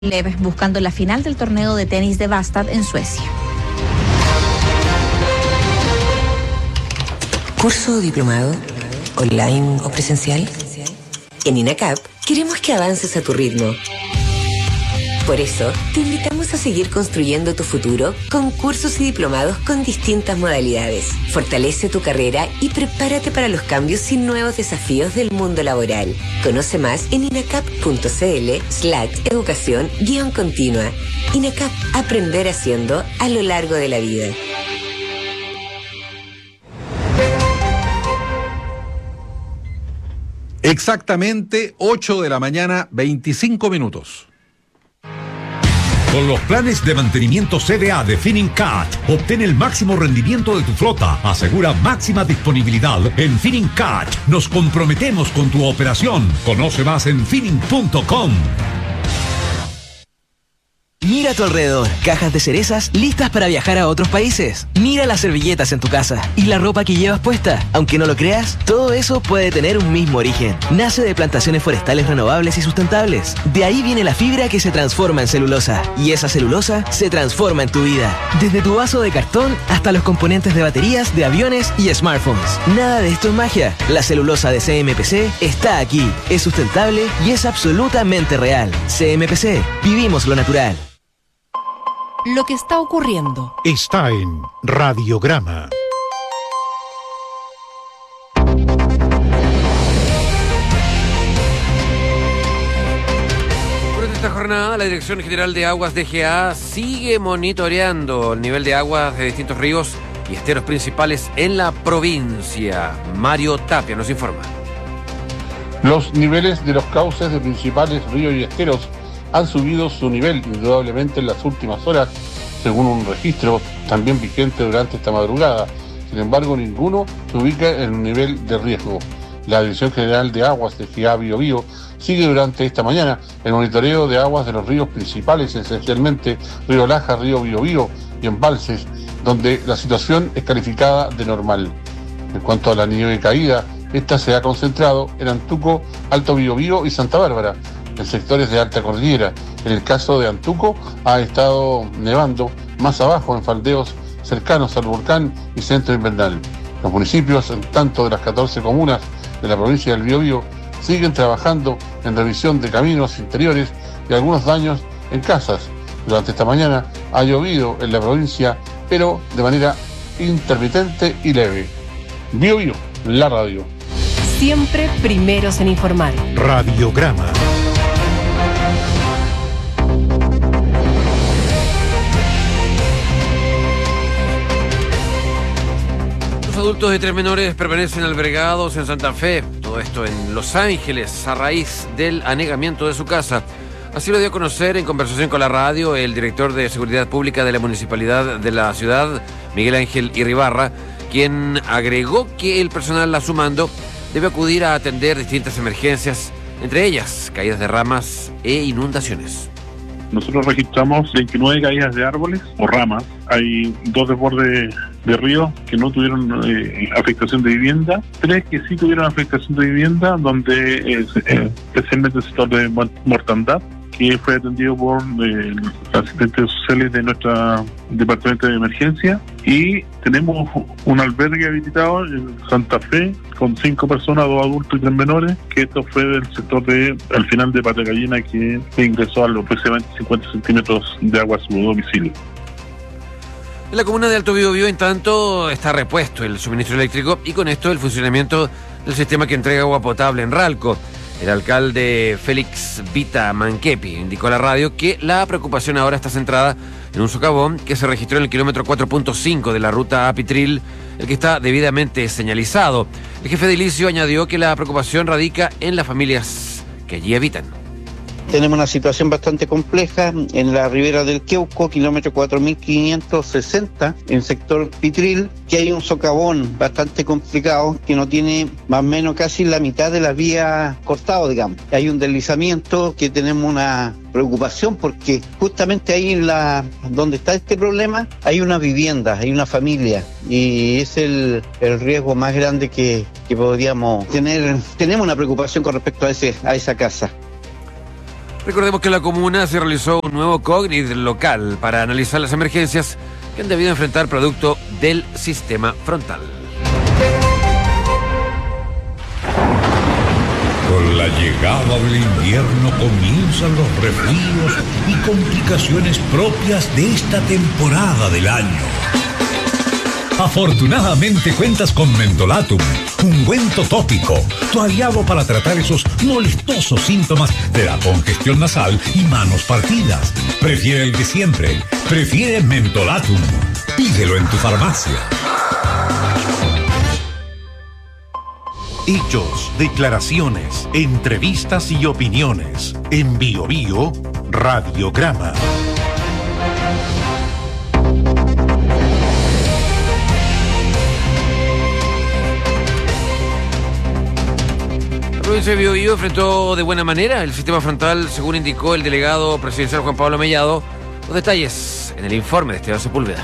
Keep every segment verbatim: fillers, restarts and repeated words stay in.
Lev buscando la final del torneo de tenis de Bastad en Suecia. ¿Curso o diplomado? ¿Online o presencial? En INACAP queremos que avances a tu ritmo. Por eso, te invitamos a seguir construyendo tu futuro con cursos y diplomados con distintas modalidades. Fortalece tu carrera y prepárate para los cambios y nuevos desafíos del mundo laboral. Conoce más en inacap.cl slash educación guión continua. INACAP, aprender haciendo a lo largo de la vida. Exactamente ocho de la mañana, veinticinco minutos. Con los planes de mantenimiento C D A de Finincat, obtén el máximo rendimiento de tu flota. Asegura máxima disponibilidad. En Finincat nos comprometemos con tu operación. Conoce más en Fining punto com. Mira a tu alrededor, cajas de cerezas listas para viajar a otros países. Mira las servilletas en tu casa y la ropa que llevas puesta. Aunque no lo creas, todo eso puede tener un mismo origen. Nace de plantaciones forestales renovables y sustentables. De ahí viene la fibra que se transforma en celulosa. Y esa celulosa se transforma en tu vida. Desde tu vaso de cartón hasta los componentes de baterías, de aviones y smartphones. Nada de esto es magia. La celulosa de C M P C está aquí. Es sustentable y es absolutamente real. C M P C. Vivimos lo natural. Lo que está ocurriendo está en Radiograma. Durante esta jornada, la Dirección General de Aguas D G A sigue monitoreando el nivel de aguas de distintos ríos y esteros principales en la provincia. Mario Tapia nos informa. Los niveles de los cauces de principales ríos y esteros han subido su nivel indudablemente en las últimas horas, según un registro también vigente durante esta madrugada. Sin embargo, ninguno se ubica en un nivel de riesgo. La Dirección General de Aguas de G A Biobío sigue durante esta mañana el monitoreo de aguas de los ríos principales, esencialmente Río Laja, Río Biobío y embalses, donde la situación es calificada de normal. En cuanto a la nieve caída, esta se ha concentrado en Antuco, Alto Biobío y Santa Bárbara, en sectores de alta cordillera. En el caso de Antuco ha estado nevando más abajo en faldeos cercanos al volcán y centro invernal. Los municipios, en tanto de las catorce comunas de la provincia del Biobío, siguen trabajando en revisión de caminos interiores y algunos daños en casas. Durante esta mañana ha llovido en la provincia, pero de manera intermitente y leve. Biobío, la radio. Siempre primeros en informar. Radiograma. Los adultos de tres menores permanecen albergados en Santa Fe, todo esto en Los Ángeles, a raíz del anegamiento de su casa. Así lo dio a conocer en conversación con la radio el director de Seguridad Pública de la Municipalidad de la ciudad, Miguel Ángel Irribarra, quien agregó que el personal a su mando debe acudir a atender distintas emergencias, entre ellas caídas de ramas e inundaciones. Nosotros registramos veintinueve caídas de árboles o ramas. Hay dos desbordes de río que no tuvieron eh, afectación de vivienda, tres que sí tuvieron afectación de vivienda, donde eh, eh, especialmente el sector de mortandad, que fue atendido por eh, los asistentes sociales de nuestro departamento de emergencia, y tenemos un albergue habilitado en Santa Fe con cinco personas, dos adultos y tres menores, que esto fue del sector de al final de Patagallina, que ingresó a los aproximadamente cincuenta centímetros de agua a su domicilio. En la comuna de Alto Biobío, en tanto, está repuesto el suministro eléctrico y con esto el funcionamiento del sistema que entrega agua potable en Ralco. El alcalde Félix Vita Manquepi indicó a la radio que la preocupación ahora está centrada en un socavón que se registró en el kilómetro cuatro punto cinco de la ruta Apitril, el que está debidamente señalizado. El jefe de edilicio añadió que la preocupación radica en las familias que allí habitan. Tenemos una situación bastante compleja en la ribera del Queuco, kilómetro cuatro mil quinientos sesenta, en sector Pitril, que hay un socavón bastante complicado que no tiene más o menos casi la mitad de la vía cortado, digamos. Hay un deslizamiento que tenemos una preocupación porque justamente ahí en la, donde está este problema hay una vivienda, hay una familia y es el, el riesgo más grande que, que podríamos tener. Tenemos una preocupación con respecto a, ese, a esa casa. Recordemos que en la comuna se realizó un nuevo C O G N I D local para analizar las emergencias que han debido enfrentar producto del sistema frontal. Con la llegada del invierno comienzan los resfríos y complicaciones propias de esta temporada del año. Afortunadamente cuentas con Mentolatum, ungüento tópico, tu aliado para tratar esos molestosos síntomas de la congestión nasal y manos partidas. Prefiere el de siempre, prefiere Mentolatum. Pídelo en tu farmacia. Hechos, declaraciones, entrevistas y opiniones. En Bio Bio, Radiograma. La provincia de Biobío enfrentó de buena manera el sistema frontal, según indicó el delegado presidencial Juan Pablo Mellado. Los detalles en el informe de Esteban Sepúlveda.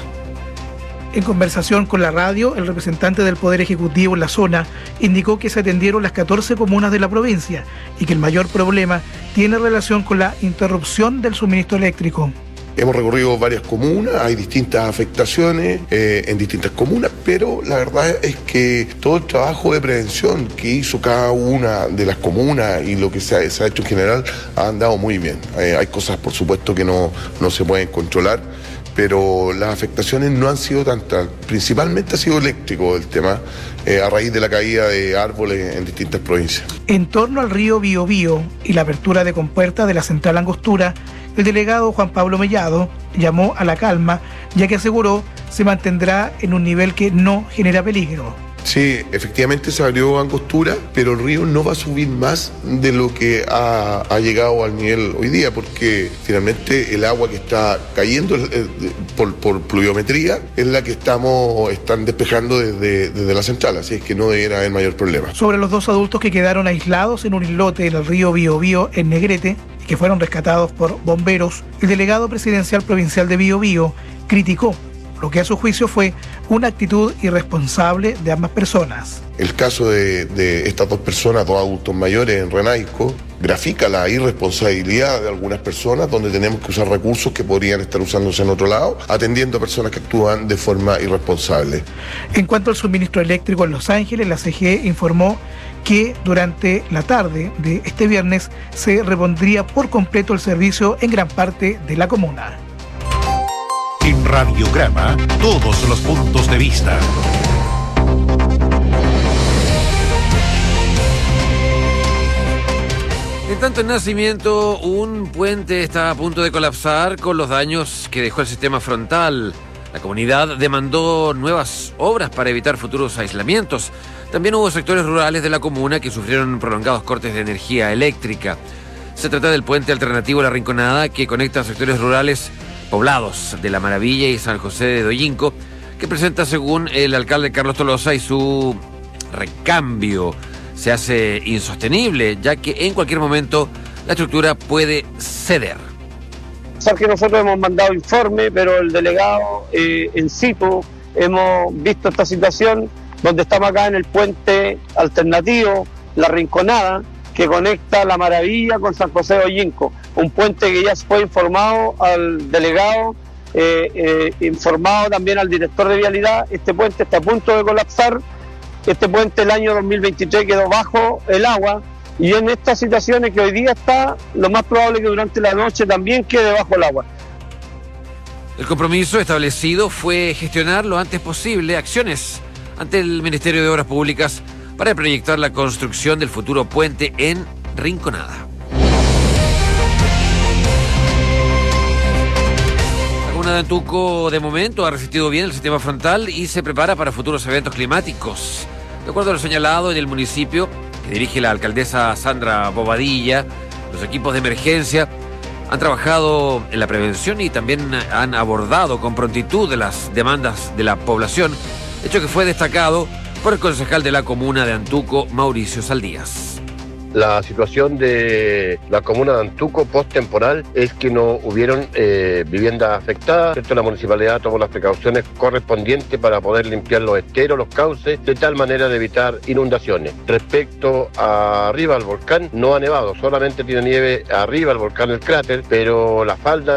En conversación con la radio, el representante del Poder Ejecutivo en la zona indicó que se atendieron las catorce comunas de la provincia y que el mayor problema tiene relación con la interrupción del suministro eléctrico. Hemos recorrido varias comunas, hay distintas afectaciones eh, en distintas comunas, pero la verdad es que todo el trabajo de prevención que hizo cada una de las comunas y lo que se ha, se ha hecho en general ha andado muy bien. Eh, hay cosas, por supuesto, que no, no se pueden controlar, pero las afectaciones no han sido tantas. Principalmente ha sido eléctrico el tema, eh, a raíz de la caída de árboles en distintas provincias. En torno al río Biobío y la apertura de compuertas de la central Angostura, el delegado Juan Pablo Mellado llamó a la calma, ya que aseguró se mantendrá en un nivel que no genera peligro. Sí, efectivamente se abrió Angostura, pero el río no va a subir más de lo que ha, ha llegado al nivel hoy día, porque finalmente el agua que está cayendo eh, por, por pluviometría es la que estamos están despejando desde, desde la central, así es que no debería haber mayor problema. Sobre los dos adultos que quedaron aislados en un islote en el río Biobío en Negrete, que fueron rescatados por bomberos, el delegado presidencial provincial de Biobío criticó lo que a su juicio fue una actitud irresponsable de ambas personas. El caso de, de estas dos personas, dos adultos mayores en Renaico, grafica la irresponsabilidad de algunas personas donde tenemos que usar recursos que podrían estar usándose en otro lado, atendiendo a personas que actúan de forma irresponsable. En cuanto al suministro eléctrico en Los Ángeles, la C G E informó que durante la tarde de este viernes se repondría por completo el servicio en gran parte de la comuna. En Radiograma, todos los puntos de vista. En tanto, en Nacimiento, un puente está a punto de colapsar con los daños que dejó el sistema frontal. La comunidad demandó nuevas obras para evitar futuros aislamientos. También hubo sectores rurales de la comuna que sufrieron prolongados cortes de energía eléctrica. Se trata del puente alternativo La Rinconada, que conecta sectores rurales poblados de La Maravilla y San José de Doyinco, que presenta, según el alcalde Carlos Tolosa, y su recambio se hace insostenible, ya que en cualquier momento la estructura puede ceder. Que nosotros hemos mandado informe, pero el delegado eh, en situ hemos visto esta situación donde estamos acá en el puente alternativo La Rinconada, que conecta La Maravilla con San José de Doyinco, un puente que ya fue informado al delegado, eh, eh, informado también al director de vialidad. Este puente está a punto de colapsar. Este puente el año dos mil veintitrés quedó bajo el agua, y en estas situaciones que hoy día está, lo más probable es que durante la noche también quede bajo el agua. El compromiso establecido fue gestionar lo antes posible acciones ante el Ministerio de Obras Públicas para proyectar la construcción del futuro puente en Rinconada. La comuna de Antuco, de momento, ha resistido bien el sistema frontal y se prepara para futuros eventos climáticos. De acuerdo a lo señalado en el municipio, que dirige la alcaldesa Sandra Bobadilla, los equipos de emergencia han trabajado en la prevención y también han abordado con prontitud las demandas de la población, hecho que fue destacado por el concejal de la comuna de Antuco, Mauricio Saldías. La situación de la comuna de Antuco post-temporal es que no hubieron eh, viviendas afectadas, ¿cierto? La municipalidad tomó las precauciones correspondientes para poder limpiar los esteros, los cauces, de tal manera de evitar inundaciones. Respecto a arriba al volcán, no ha nevado, solamente tiene nieve arriba al volcán el cráter, pero la falda